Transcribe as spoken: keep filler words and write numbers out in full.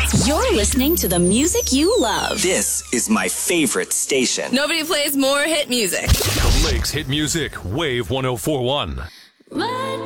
You're listening to the music you love. This is my favorite station. Nobody plays more hit music. The Lakes Hit Music, Wave one oh four point one.